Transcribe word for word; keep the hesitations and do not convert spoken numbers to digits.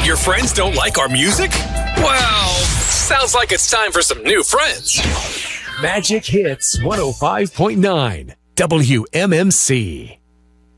Your friends don't like our music? Well, sounds like it's time for some new friends. Magic Hits one oh five point nine W M M C.